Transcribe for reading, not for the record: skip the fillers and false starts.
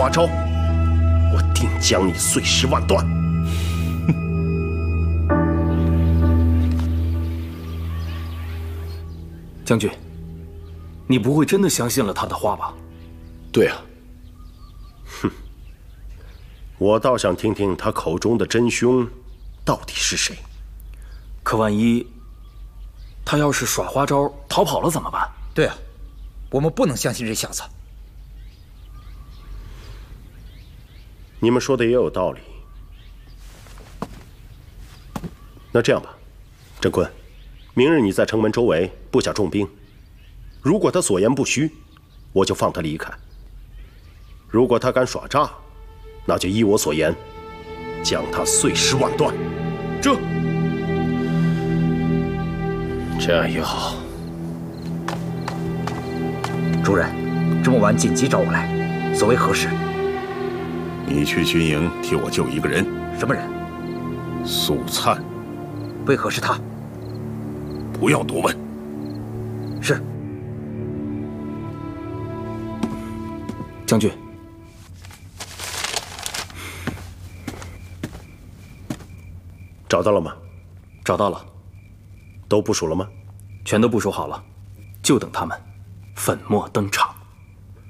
花招，我定将你碎尸万段。 将军，你不会真的相信了他的话吧？ 对啊。 哼，我倒想听听他口中的真凶到底是谁。 可万一他要是耍花招逃跑了怎么办？ 对啊，我们不能相信这小子。 你们说的也有道理。那这样吧，郑坤，明日你在城门周围布下重兵，如果他所言不虚，我就放他离开；如果他敢耍诈，那就依我所言，将他碎尸万段。这样也好。 主人，这么晚紧急找我来，所为何事？ 你去军营替我救一个人。 什么人？ 苏灿。 为何是他？ 不要多问。 是。 将军， 找到了吗？ 找到了。 都部署了吗？ 全都部署好了，就等他们粉墨登场。